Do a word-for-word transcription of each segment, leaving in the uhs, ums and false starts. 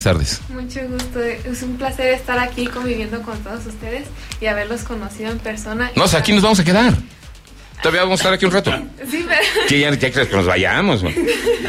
Tardes. Mucho gusto, es un placer estar aquí conviviendo con todos ustedes y haberlos conocido en persona. No, o sea, aquí nos vamos a quedar. Todavía vamos a estar aquí un rato. Sí, pero... Que ya, ya crees que nos vayamos. Man.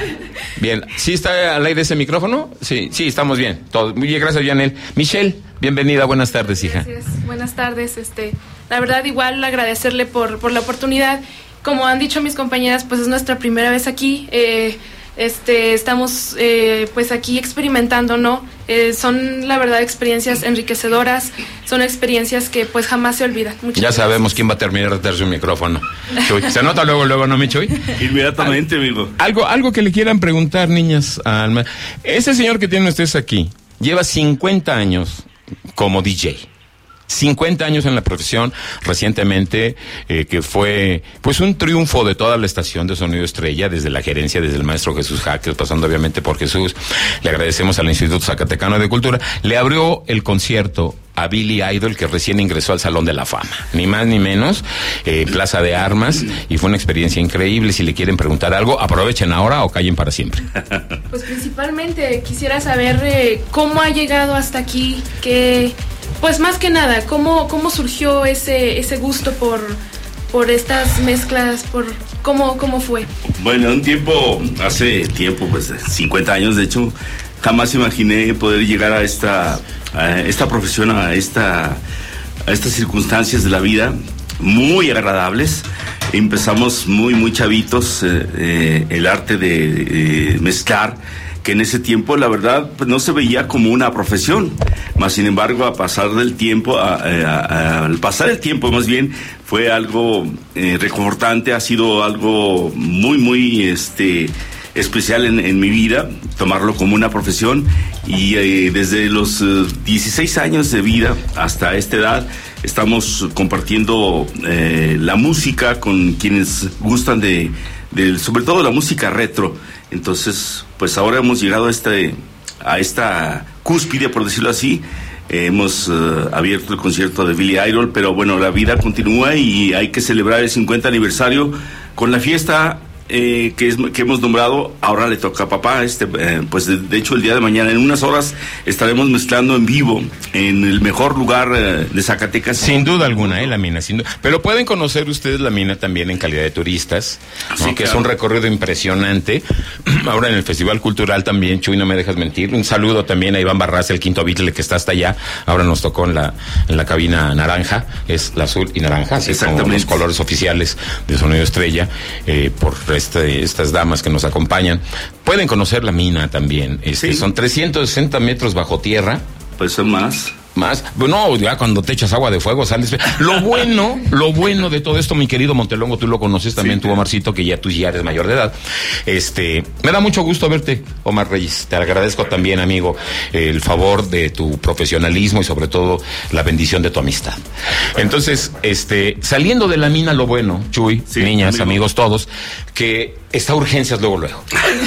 Bien, ¿sí está al aire ese micrófono? Sí, sí, estamos bien. Todo. Muy bien, gracias, Yanel. Michelle, bienvenida, buenas tardes, hija. Gracias, buenas tardes. Este, la verdad, igual agradecerle por, por la oportunidad. Como han dicho mis compañeras, pues es nuestra primera vez aquí. Eh, Este, estamos eh, pues aquí experimentando, ¿no? Eh, son la verdad experiencias enriquecedoras, son experiencias que pues jamás se olvidan. Muchas ya gracias. Sabemos quién va a terminar de darse un micrófono. Chuy. Se nota luego, luego, ¿no, mi Chuy? Inmediatamente, amigo. Algo, algo que le quieran preguntar, niñas. Alma. Ese señor que tienen ustedes aquí lleva cincuenta años como D J. cincuenta años en la profesión, recientemente, eh, que fue pues un triunfo de toda la estación de Sonido Estrella, desde la gerencia, desde el maestro Jesús Jaques, pasando obviamente por Jesús. Le agradecemos al Instituto Zacatecano de Cultura. Le abrió el concierto a Billy Idol, que recién ingresó al Salón de la Fama, ni más ni menos, eh, Plaza de Armas, y fue una experiencia increíble. Si le quieren preguntar algo, aprovechen ahora o callen para siempre. Pues principalmente quisiera saber eh, cómo ha llegado hasta aquí, que... Pues más que nada, ¿cómo, cómo surgió ese ese gusto por, por estas mezclas? Por ¿cómo, ¿Cómo fue? Bueno, un tiempo, hace tiempo, pues cincuenta años de hecho, jamás imaginé poder llegar a esta, a esta profesión, a, esta, a estas circunstancias de la vida muy agradables. Empezamos muy, muy chavitos, eh, eh, el arte de eh, mezclar, que en ese tiempo la verdad pues, no se veía como una profesión, más sin embargo a pasar del tiempo, a, a, a, al pasar el tiempo más bien fue algo eh, reconfortante, ha sido algo muy muy este especial en, en mi vida, tomarlo como una profesión y eh, desde los eh, dieciséis años de vida hasta esta edad estamos compartiendo eh, la música con quienes gustan de, de sobre todo la música retro. Entonces, pues ahora hemos llegado a este a esta cúspide, por decirlo así. Eh, hemos uh, abierto el concierto de Billy Idol, pero bueno, la vida continúa y hay que celebrar el cincuenta aniversario con la fiesta eh, que, es, que hemos nombrado Ahora le toca a papá. Este, eh, pues de, de hecho el día de mañana, en unas horas, estaremos mezclando en vivo en el mejor lugar eh, de Zacatecas. Sin duda alguna, eh, la mina, sin duda. Pero pueden conocer ustedes la mina también en calidad de turistas, así sí, que claro. Es un recorrido impresionante. Ahora en el Festival Cultural también, Chuy, no me dejas mentir. Un saludo también a Iván Barraza, el quinto Beatle que está hasta allá. Ahora nos tocó en la en la cabina naranja, es la azul y naranja, así como los colores oficiales de Sonido Estrella, eh, por este, estas damas que nos acompañan. Pueden conocer la mina también. Este, sí. Son trescientos sesenta metros bajo tierra. Pues son más. Más, bueno, ya cuando te echas agua de fuego sales. Lo bueno, lo bueno de todo esto, mi querido Montelongo, tú lo conoces también, sí, tú, Omarcito, que ya tú ya eres mayor de edad. Este, me da mucho gusto verte, Omar Reyes. Te agradezco también, amigo, el favor de tu profesionalismo y sobre todo la bendición de tu amistad. Entonces, este, saliendo de la mina, lo bueno, Chuy, sí, niñas, amigo. Amigos todos, que está urgencias luego, luego.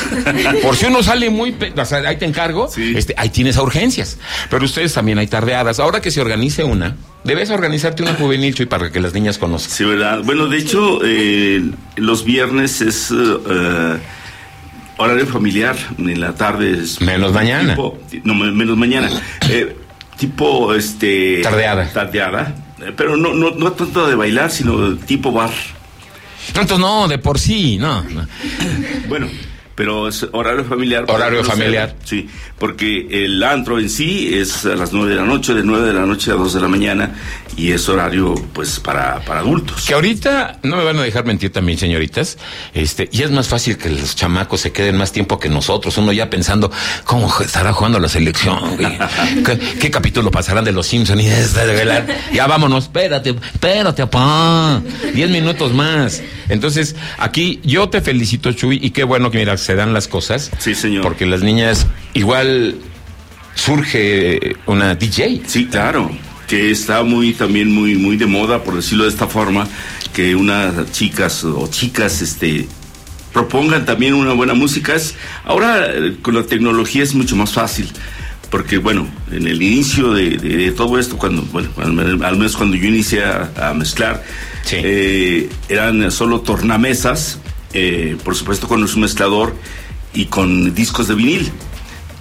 Por si uno sale muy, pe- o sea, ahí te encargo, sí. este, ahí tienes a urgencias. Pero ustedes también hay tardeadas. Ahora que se organice una, debes organizarte una juvenil, Chuy, para que las niñas conozcan. Sí, ¿verdad? Bueno, de hecho, eh, los viernes es uh, horario familiar, en la tarde es... Menos mañana. Tipo, no, menos mañana. Eh, tipo, este... Tardeada. Tardeada. Eh, pero no, no, no tanto de bailar, sino tipo bar. Entonces, no, de por sí, no. no. Bueno, pero es horario familiar. Horario familiar. Sí, porque el antro en sí es a las nueve de la noche, de nueve de la noche a dos de la mañana, y es horario, pues, para, para adultos. Que ahorita, no me van a dejar mentir también, señoritas, este, y es más fácil que los chamacos se queden más tiempo que nosotros, uno ya pensando, ¿cómo estará jugando la selección? ¿Qué, qué capítulo pasarán de los Simpsons? Y esta de velar? Ya vámonos, espérate, espérate, apá, diez minutos más. Entonces, aquí yo te felicito, Chuy, y qué bueno que, mira, se dan las cosas. Sí, señor. Porque las niñas, igual surge una D J. Sí, claro, que está muy, también muy, muy de moda, por decirlo de esta forma, que unas chicas o chicas, este, propongan también una buena música. Es, ahora, con la tecnología es mucho más fácil. Porque, bueno, en el inicio de, de, de todo esto, cuando, bueno, al, al menos cuando yo inicié a, a mezclar, sí. eh, eran solo tornamesas, eh, por supuesto con un mezclador y con discos de vinil,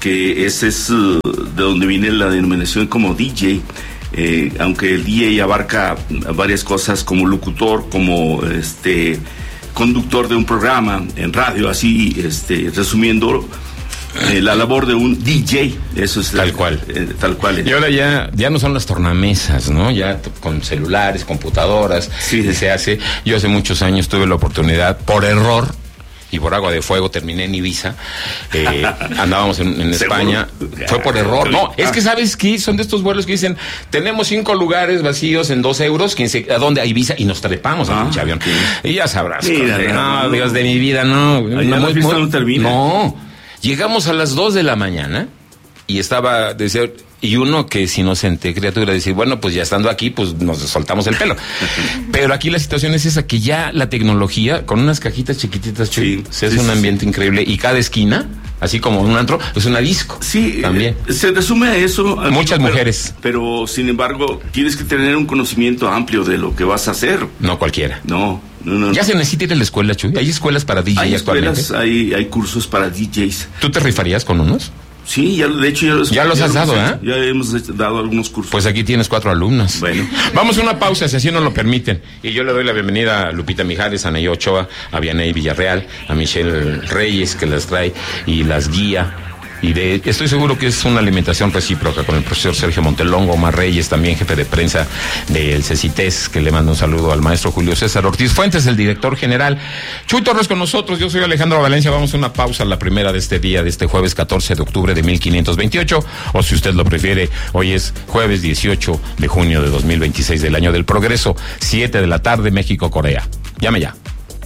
que ese es uh, de donde viene la denominación como D J. Eh, aunque el D J abarca varias cosas como locutor, como este conductor de un programa en radio, así este resumiendo eh, la labor de un D J, eso es tal cual, eh, tal cual. Y ahora ya ya no son las tornamesas, ¿no? Ya t- con celulares, computadoras, sí, se hace. Yo hace muchos años tuve la oportunidad, por error y por agua de fuego, terminé en Ibiza. Eh, andábamos en, en España. Fue por error. No, es que ¿sabes qué? Son de estos vuelos que dicen, tenemos cinco lugares vacíos en dos euros, ¿quién se, ¿a dónde? A Ibiza, y nos trepamos al pinche avión. Y ya sabrás. Mira, no, no, no, Dios no. de mi vida, no. Allá no, la fiesta no termina. No. Llegamos a las dos de la mañana y estaba, decía, y uno que es inocente, criatura, decir, bueno, pues ya estando aquí, pues nos soltamos el pelo. Pero aquí la situación es esa, que ya la tecnología, con unas cajitas chiquititas, sí, se hace sí, un sí, ambiente sí. increíble, y cada esquina, así como un antro, es una disco. Sí, también. Eh, se resume a eso. Amigo, muchas pero, mujeres. Pero, sin embargo, tienes que tener un conocimiento amplio de lo que vas a hacer. No cualquiera. No, no, no. Ya se necesita ir a la escuela, Chuy. Hay escuelas para D J Hay actualmente. escuelas, hay, hay cursos para D Js. ¿Tú te rifarías con unos? Sí, ya, de hecho ya los, ya los ya has hemos dado, hecho, ¿eh? Ya hemos hecho, dado algunos cursos. Pues aquí tienes cuatro alumnas. Bueno. Vamos a una pausa, si así nos lo permiten. Y yo le doy la bienvenida a Lupita Mijares, a Ney Ochoa, a Vianey Villarreal, a Michelle Reyes, que las trae y las guía. Y de, estoy seguro que es una alimentación recíproca con el profesor Sergio Montelongo, Omar Reyes, también jefe de prensa del CECITES, que le mando un saludo al maestro Julio César Ortiz Fuentes, el director general. Chuy Torres con nosotros, yo soy Alejandro Valencia. Vamos a una pausa, la primera de este día, de este jueves catorce de octubre de mil quinientos veintiocho, o si usted lo prefiere, hoy es jueves dieciocho de junio de dos mil veintiséis del año del progreso, siete de la tarde, México-Corea. Llame ya.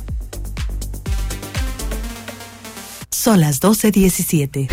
Son las doce diecisiete.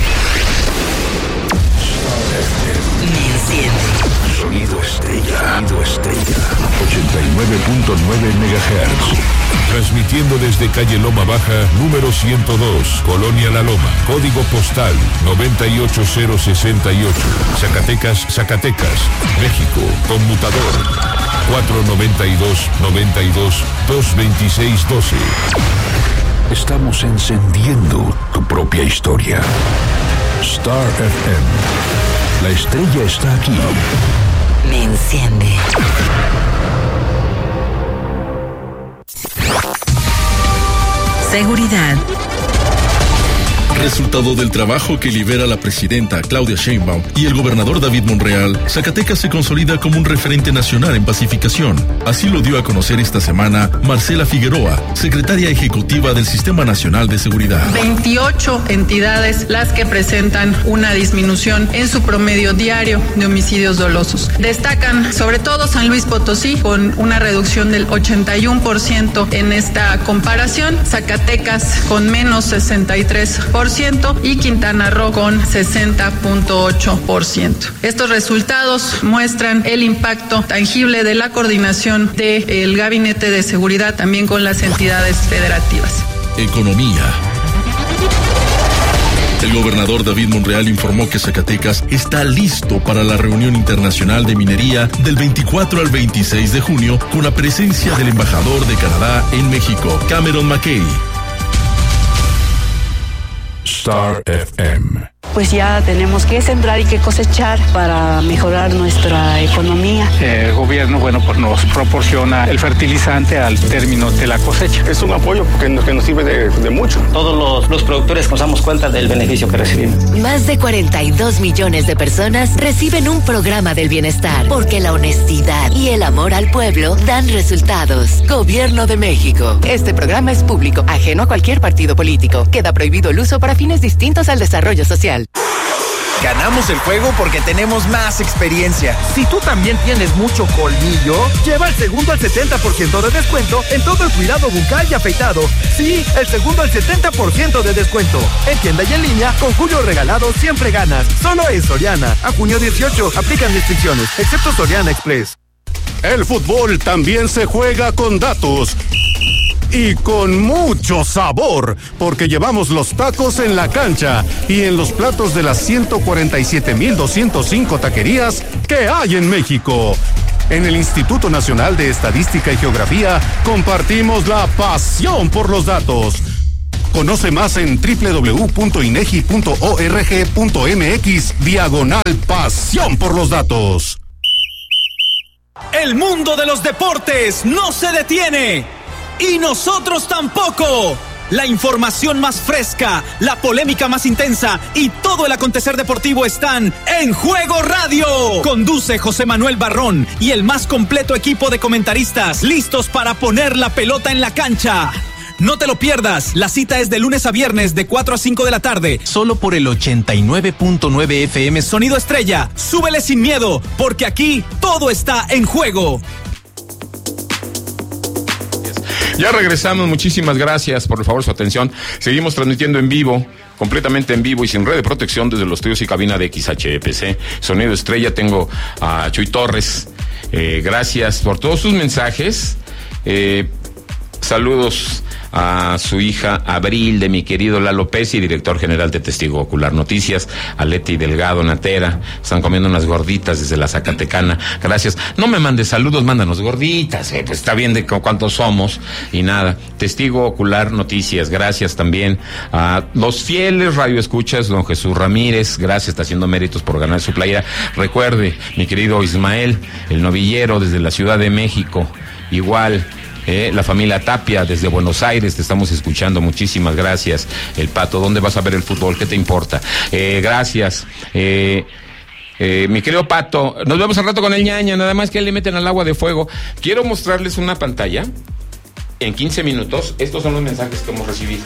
Sonido estrella. Sonido estrella. ochenta y nueve punto nueve megahertz. Transmitiendo desde calle Loma Baja, número ciento dos, Colonia La Loma. Código postal noventa y ocho cero sesenta y ocho. Zacatecas, Zacatecas. México. Conmutador cuatro noventa y dos noventa y dos dos veintiséis doce. Estamos encendiendo tu propia historia. Star F M. La estrella está aquí. Me enciende. Seguridad. Resultado del trabajo que lidera la presidenta Claudia Sheinbaum y el gobernador David Monreal, Zacatecas se consolida como un referente nacional en pacificación. Así lo dio a conocer esta semana Marcela Figueroa, secretaria ejecutiva del Sistema Nacional de Seguridad. veintiocho entidades las que presentan una disminución en su promedio diario de homicidios dolosos. Destacan sobre todo San Luis Potosí con una reducción del ochenta y uno por ciento en esta comparación, Zacatecas con menos sesenta y tres por ciento y Quintana Roo con sesenta punto ocho por ciento. Estos resultados muestran el impacto tangible de la coordinación del Gabinete de Seguridad también con las entidades federativas. Economía. El gobernador David Monreal informó que Zacatecas está listo para la reunión internacional de minería del veinticuatro al veintiséis de junio con la presencia del embajador de Canadá en México, Cameron McKay. Star F M. Pues ya tenemos que sembrar y que cosechar para mejorar nuestra economía. El gobierno, bueno, pues nos proporciona el fertilizante al término de la cosecha. Es un apoyo que nos, que nos sirve de, de mucho. Todos los, los productores nos damos cuenta del beneficio que recibimos. Más de cuarenta y dos millones de personas reciben un programa del bienestar, porque la honestidad y el amor al pueblo dan resultados. Gobierno de México. Este programa es público, ajeno a cualquier partido político. Queda prohibido el uso para fines distintos al desarrollo social. Ganamos el juego porque tenemos más experiencia. Si tú también tienes mucho colmillo, lleva el segundo al setenta por ciento de descuento en todo el cuidado bucal y afeitado. Sí, el segundo al setenta por ciento de descuento. En tienda y en línea, con Julio Regalado siempre ganas. Solo en Soriana. A junio dieciocho, aplican restricciones, excepto Soriana Express. El fútbol también se juega con datos. Y con mucho sabor, porque llevamos los tacos en la cancha y en los platos de las ciento cuarenta y siete mil doscientos cinco taquerías que hay en México. En el Instituto Nacional de Estadística y Geografía compartimos la pasión por los datos. Conoce más en doble u doble u doble u punto inegi punto org punto mx diagonal pasión por los datos. El mundo de los deportes no se detiene y nosotros tampoco. La información más fresca, la polémica más intensa y todo el acontecer deportivo están en Juego Radio. Conduce José Manuel Barrón y el más completo equipo de comentaristas listos para poner la pelota en la cancha. No te lo pierdas, la cita es de lunes a viernes de cuatro a cinco de la tarde, solo por el ochenta y nueve punto nueve F M Sonido Estrella. Súbele sin miedo, porque aquí todo está en juego. Ya regresamos, muchísimas gracias por favor su atención. Seguimos transmitiendo en vivo, completamente en vivo y sin red de protección desde los estudios y cabina de X H P C Sonido Estrella. Tengo a Chuy Torres. Eh, gracias por todos sus mensajes. Eh, saludos a su hija Abril, de mi querido Lalo Pesci, director general de Testigo Ocular Noticias, a Leti Delgado Natera, están comiendo unas gorditas desde la Zacatecana, gracias. No me mandes saludos, mándanos gorditas, eh, pues está bien de cuántos somos, y nada. Testigo Ocular Noticias, gracias también a los fieles radioescuchas, don Jesús Ramírez, gracias, está haciendo méritos por ganar su playera. Recuerde, mi querido Ismael, el novillero desde la Ciudad de México, igual. Eh, la familia Tapia desde Buenos Aires, te estamos escuchando, muchísimas gracias. El Pato, ¿dónde vas a ver el fútbol? ¿Qué te importa? Eh, gracias. Eh, eh, mi querido Pato, nos vemos al rato con el ñaña, nada más que le meten al agua de fuego. Quiero mostrarles una pantalla en quince minutos. Estos son los mensajes que hemos recibido.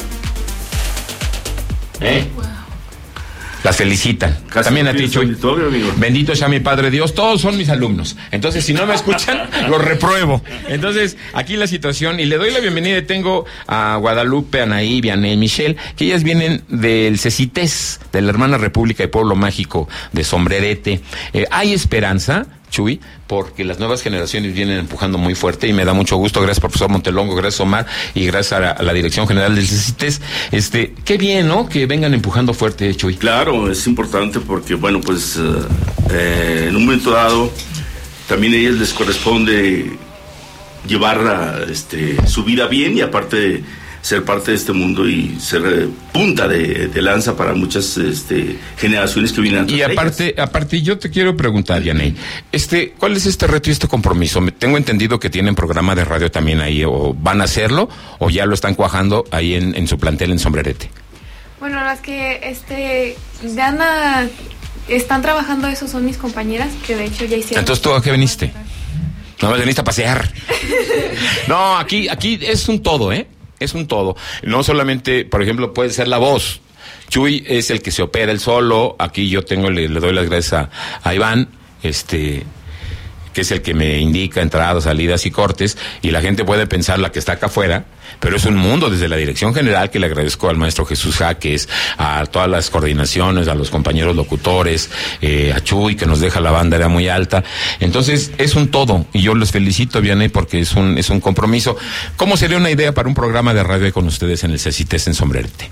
¿Eh? Wow. Las felicitan. Casi también a ti, Chuy. Bendito sea mi Padre Dios. Todos son mis alumnos. Entonces, si no me escuchan, los repruebo. Entonces, aquí la situación. Y le doy la bienvenida. Tengo a Guadalupe, Anaí, Vianey, Michelle, que ellas vienen del CECITES, de la Hermana República y Pueblo Mágico de Sombrerete. Eh, hay esperanza, Chuy, porque las nuevas generaciones vienen empujando muy fuerte y me da mucho gusto. Gracias, profesor Montelongo, gracias, Omar, y gracias a la, a la Dirección General del CECITES. Este, qué bien, ¿no? Que vengan empujando fuerte, Chuy. Claro, es importante porque, bueno, pues uh, eh, en un momento dado también a ellas les corresponde llevar a, este, su vida bien y aparte ser parte de este mundo y ser eh, punta de, de lanza para muchas este, generaciones que vienen. Y aparte, ellas. aparte yo te quiero preguntar, Yaney, este, ¿cuál es este reto y este compromiso? Me, tengo entendido que tienen programa de radio también ahí, o van a hacerlo, o ya lo están cuajando ahí en, en su plantel en Sombrerete. Bueno, las que este van a, están trabajando eso son mis compañeras, que de hecho ya hicieron. Entonces, ¿tú a qué viniste? No, veniste a pasear. No, aquí, aquí es un todo, ¿eh? Es un todo. No solamente, por ejemplo, puede ser la voz. Chuy es el que se opera el solo. Aquí yo tengo, le, le doy las gracias a, a Iván, este, que es el que me indica entradas, salidas y cortes. Y la gente puede pensar la que está acá afuera, pero es un mundo desde la Dirección General, que le agradezco al maestro Jesús Jaques, a todas las coordinaciones, a los compañeros locutores, eh, a Chuy, que nos deja la banda era muy alta. Entonces, es un todo, y yo les felicito, Vianey, porque es un, es un compromiso. ¿Cómo sería una idea para un programa de radio con ustedes en el CECITES en Sombrerete?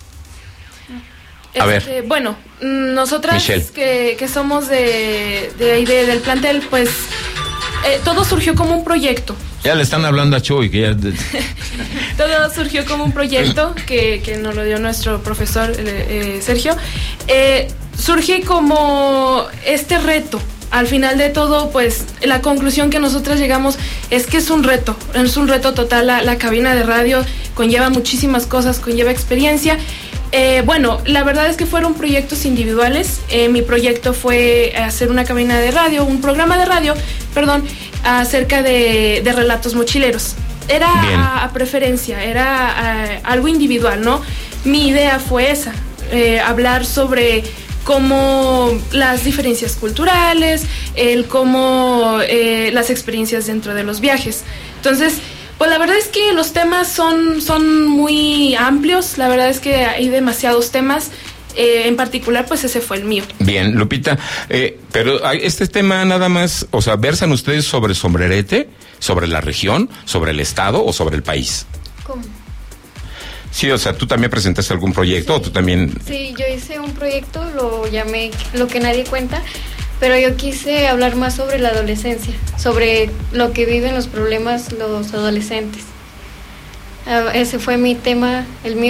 A este, ver. Bueno, nosotras que, que somos de, de, de, del plantel, pues, eh, todo surgió como un proyecto. Ya le están hablando a Chuy, que ya... Todo surgió como un proyecto que, que nos lo dio nuestro profesor eh, Sergio. Eh, surge como este reto. Al final de todo, pues, la conclusión que nosotros llegamos es que es un reto, es un reto total. La, la cabina de radio conlleva muchísimas cosas, conlleva experiencia. Eh, bueno, la verdad es que fueron proyectos individuales. Eh, mi proyecto fue hacer una cabina de radio, un programa de radio, perdón, acerca de, de relatos mochileros. Era a, a preferencia, era a, algo individual, ¿no? Mi idea fue esa, eh, hablar sobre cómo las diferencias culturales, el cómo eh, las experiencias dentro de los viajes. Entonces, pues la verdad es que los temas son, son muy amplios, la verdad es que hay demasiados temas. Eh, en particular, pues ese fue el mío. Bien, Lupita, eh, pero este tema nada más, o sea, ¿versan ustedes sobre Sombrerete, sobre la región, sobre el estado o sobre el país? ¿Cómo? Sí, o sea, ¿tú también presentaste algún proyecto sí. o tú también...? Sí, yo hice un proyecto, lo llamé Lo que nadie cuenta, pero yo quise hablar más sobre la adolescencia, sobre lo que viven los problemas los adolescentes. Uh, ese fue mi tema, el mío.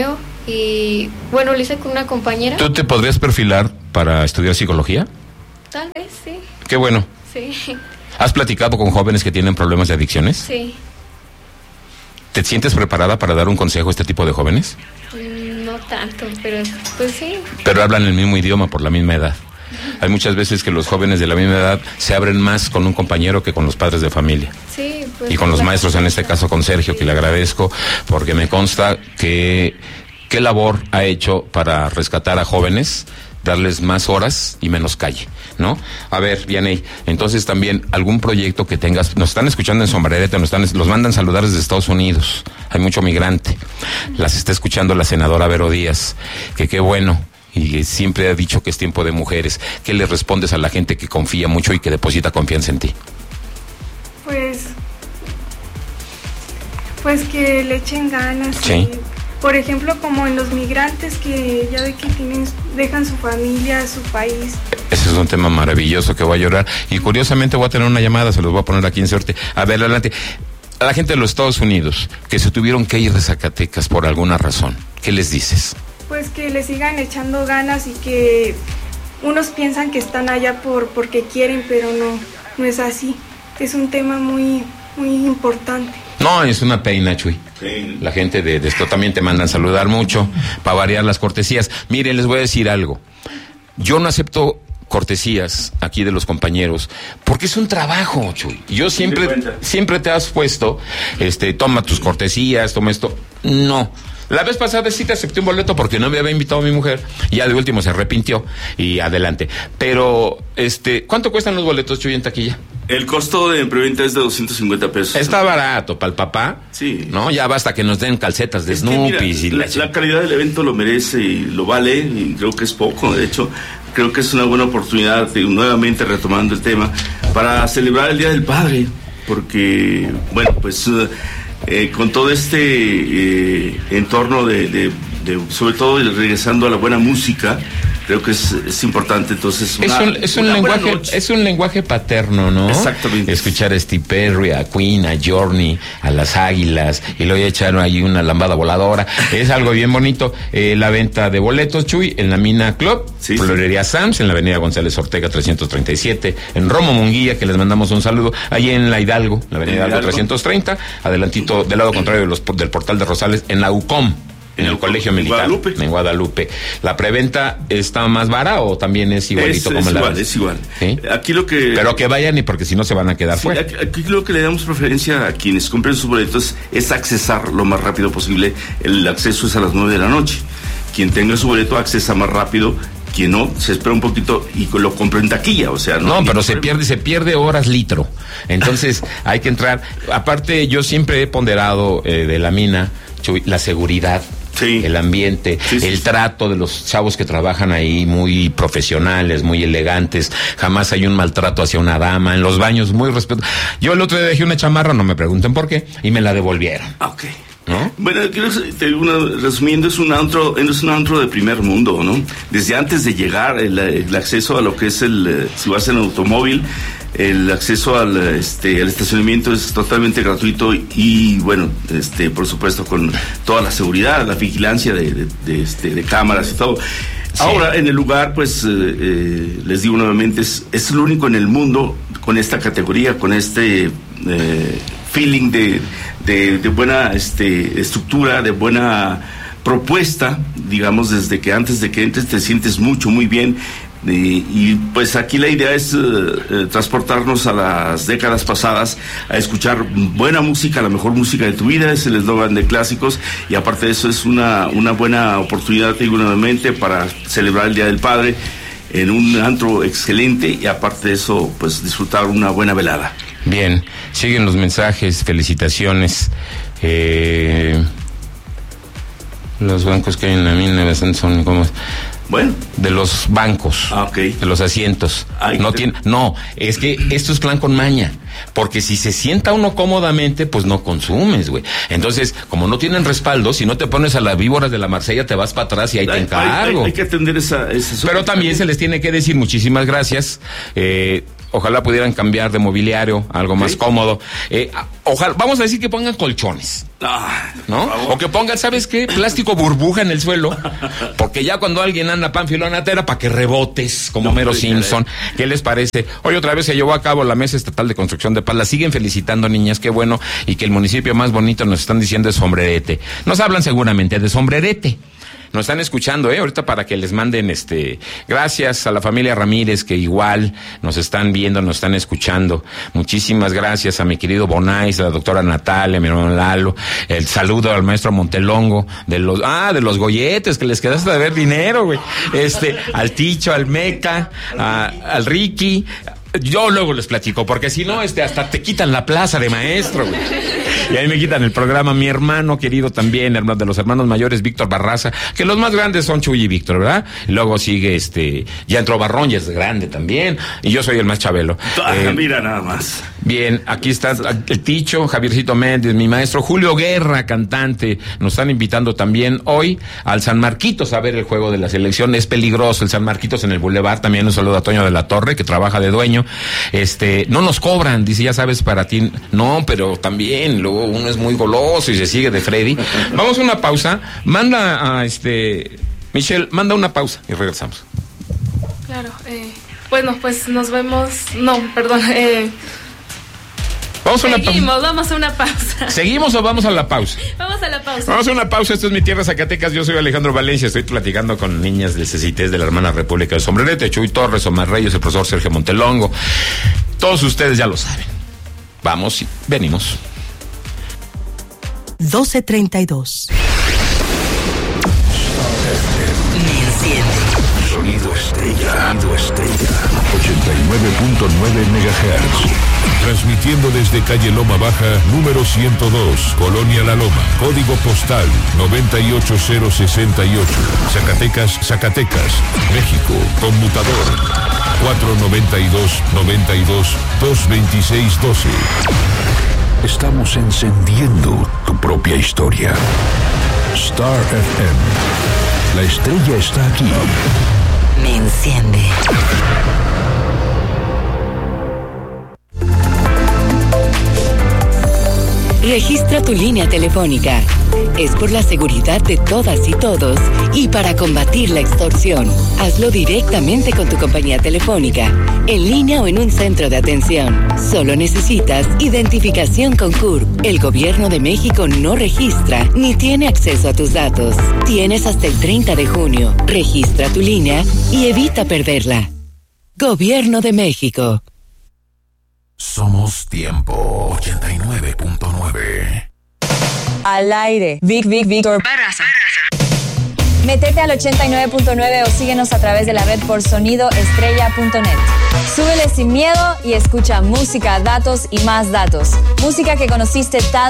Y bueno, lo hice con una compañera. ¿Tú te podrías perfilar para estudiar psicología? Tal vez, sí. Qué bueno. Sí. ¿Has platicado con jóvenes que tienen problemas de adicciones? Sí. ¿Te sientes preparada para dar un consejo a este tipo de jóvenes? Mm, no tanto, pero pues sí. Pero hablan el mismo idioma por la misma edad. Hay muchas veces que los jóvenes de la misma edad se abren más con un compañero que con los padres de familia. Sí, pues, y con los la maestros, en este caso con Sergio, que le agradezco, porque me consta que qué labor ha hecho para rescatar a jóvenes, darles más horas y menos calle, ¿no? A ver, Vianey, entonces también algún proyecto que tengas, nos están escuchando en Sombrerete, nos están, los mandan saludar desde Estados Unidos, hay mucho migrante, las está escuchando la senadora Vero Díaz, que qué bueno, y siempre ha dicho que es tiempo de mujeres. ¿Qué le respondes a la gente que confía mucho y que deposita confianza en ti? Pues, pues que le echen ganas. Sí. Y, por ejemplo, como en los migrantes que ya de que tienen, dejan su familia, su país. Ese es un tema maravilloso que voy a llorar. Y curiosamente voy a tener una llamada, se los voy a poner aquí en suerte. A ver, adelante. A la gente de los Estados Unidos que se tuvieron que ir de Zacatecas por alguna razón, ¿qué les dices? Pues que le sigan echando ganas y que unos piensan que están allá por porque quieren, pero no, no es así. Es un tema muy, muy importante. No, es una pena, Chuy. Sí. La gente de, de esto también te mandan saludar mucho, para variar las cortesías. Miren, les voy a decir algo. Yo no acepto cortesías aquí de los compañeros, porque es un trabajo, Chuy. Yo siempre, siempre te has puesto, este, toma tus cortesías, toma esto. No. La vez pasada sí te acepté un boleto porque no me había invitado a mi mujer, y ya de último se arrepintió y adelante. Pero, este, ¿cuánto cuestan los boletos, Chuy, en taquilla? El costo de preventa es de doscientos cincuenta pesos. Está barato para el papá. Sí. No, ya basta que nos den calcetas de es Snoopy. Que mira, y la, la... la calidad del evento lo merece y lo vale, y creo que es poco. De hecho, creo que es una buena oportunidad, de, nuevamente retomando el tema, para celebrar el Día del Padre. Porque, bueno, pues... Uh, Eh, con todo este eh, entorno de, de, de, sobre todo regresando a la buena música, creo que es, es importante. Entonces una, es un, es un lenguaje es un lenguaje paterno, ¿no? Exactamente. Escuchar a Steve Perry, a Queen, a Journey, a las Águilas, y luego echaron ahí una lambada voladora. Es algo bien bonito. Eh, la venta de boletos, Chuy, en la Mina Club, sí, Florería sí. Sams, en la avenida González Ortega trescientos treinta y siete, en Romo Munguía, que les mandamos un saludo, ahí en la Hidalgo, la avenida Hidalgo trescientos treinta, adelantito del lado contrario de los, del portal de Rosales, en la U C O M. En el Colegio Militar, Guadalupe. En Guadalupe. ¿La preventa está más vara o también es igualito es, como es la igual, vez? Es igual, ¿Sí? Aquí lo que... Pero que vayan, y porque si no se van a quedar sí, fuera. Aquí, aquí lo que le damos preferencia a quienes compren sus boletos es accesar lo más rápido posible. El acceso es a las nueve de la noche. Quien tenga su boleto accesa más rápido. Quien no, se espera un poquito y lo compra en taquilla, o sea... No, no pero se pierde, se pierde horas litro. Entonces hay que entrar. Aparte, yo siempre he ponderado eh, de la Mina, Chuy, la seguridad. Sí. El ambiente, sí, sí, el sí. trato de los chavos que trabajan ahí, muy profesionales, muy elegantes. Jamás hay un maltrato hacia una dama. En los baños, muy respeto. Yo el otro día dejé una chamarra, no me pregunten por qué, y me la devolvieron. Ok. ¿No? Bueno, te, una, resumiendo, es un antro, es un antro de primer mundo, ¿no? Desde antes de llegar, el, el acceso a lo que es el, si vas en automóvil, el acceso al, este, al estacionamiento es totalmente gratuito y, bueno, este, por supuesto, con toda la seguridad, la vigilancia de, de, de, este, de cámaras y todo. Sí. Ahora, en el lugar, pues, eh, eh, les digo nuevamente, es, es el único en el mundo con esta categoría, con este eh, feeling de, de, de buena este, estructura, de buena propuesta, digamos, desde que antes de que entres te sientes mucho, muy bien. Y, y pues aquí la idea es uh, transportarnos a las décadas pasadas, a escuchar buena música, la mejor música de tu vida, es el eslogan de Clásicos, y aparte de eso es una, una buena oportunidad, te digo nuevamente, para celebrar el Día del Padre en un antro excelente, y aparte de eso, pues disfrutar una buena velada. Bien, siguen los mensajes, felicitaciones. Eh, los bancos que hay en la mina son como... Bueno, de los bancos, ah, okay. de los asientos. Ay, no te... tiene, no, es que esto es plan con maña, porque si se sienta uno cómodamente, pues no consumes, güey. Entonces, como no tienen respaldo, si no te pones a las víboras de la Marsella, te vas para atrás y ahí hay, te encargo. Hay, hay, hay que atender esa, esa Pero también se les tiene que decir muchísimas gracias. Eh, Ojalá pudieran cambiar de mobiliario a algo más ¿Sí? cómodo. Eh, ojalá, vamos a decir que pongan colchones. Ah, ¿no? O que pongan, ¿sabes qué? Plástico burbuja en el suelo. Porque ya cuando alguien anda panfilonatera, para que rebotes, como no, Mero Simpson. ¿Qué les parece? Hoy otra vez se llevó a cabo la Mesa Estatal de Construcción de Paz. La siguen felicitando, niñas, qué bueno. Y que el municipio más bonito nos están diciendo es Sombrerete. Nos hablan seguramente de Sombrerete. Nos están escuchando, ¿eh? Ahorita para que les manden, este, gracias a la familia Ramírez, que igual nos están viendo, nos están escuchando. Muchísimas gracias a mi querido Bonais, a la doctora Natalia, a mi hermano Lalo. El saludo al maestro Montelongo, de los, ah, de los golletes, que les quedaste de ver dinero, güey. Este, al Ticho, al Meca, a, al Ricky. Yo luego les platico, porque si no, este, hasta te quitan la plaza de maestro, güey. Y ahí me quitan el programa. Mi hermano querido también, hermano de los hermanos mayores, Víctor Barraza, que los más grandes son Chuy y Víctor, ¿verdad? Y luego sigue, este, ya entró Barrón, ya es grande también, y yo soy el más chabelo. Ah, eh, mira nada más. Bien, aquí está el Ticho, Javiercito Méndez, mi maestro, Julio Guerra, cantante. Nos están invitando también hoy al San Marquitos a ver el juego de la selección. Es peligroso el San Marquitos en el Boulevard. También un saludo a Toño de la Torre, que trabaja de dueño. Este, no nos cobran, dice, ya sabes, para ti. No, pero también, luego uno es muy goloso y se sigue de Freddy. Vamos a una pausa. Manda a este, Michelle, manda una pausa y regresamos. Claro, eh, bueno, pues nos vemos. No, perdón, eh. Vamos a una pausa. Seguimos, vamos a una pausa. ¿Seguimos o vamos a la pausa? Vamos a la pausa. Vamos a una pausa. Esto es Mi Tierra, Zacatecas. Yo soy Alejandro Valencia. Estoy platicando con niñas del CECITES de la hermana República de Sombrerete, Chuy Torres, Omar Reyes, el profesor Sergio Montelongo. Todos ustedes ya lo saben. Vamos y venimos. doce treinta y dos. Me enciende. Sonido estrella. Sonido estrella. ochenta y nueve punto nueve megahertz. Transmitiendo desde calle Loma Baja, número ciento dos, Colonia La Loma, código postal noventa y ocho cero sesenta y ocho, Zacatecas, Zacatecas, México, conmutador cuatro noventa y dos noventa y dos dos veintiséis doce. Estamos encendiendo tu propia historia. Star F M. La estrella está aquí. Me enciende. Registra tu línea telefónica. Es por la seguridad de todas y todos y para combatir la extorsión. Hazlo directamente con tu compañía telefónica, en línea o en un centro de atención. Solo necesitas identificación con C U R P. El Gobierno de México no registra ni tiene acceso a tus datos. Tienes hasta el treinta de junio. Registra tu línea y evita perderla. Gobierno de México. Somos Tiempo ochenta y nueve punto nueve. Al aire. Vic, Vic, Víctor Barraza. Métete al ochenta y nueve punto nueve o síguenos a través de la red por sonido estrella punto net. Súbele sin miedo y escucha música, datos y más datos. Música que conociste tal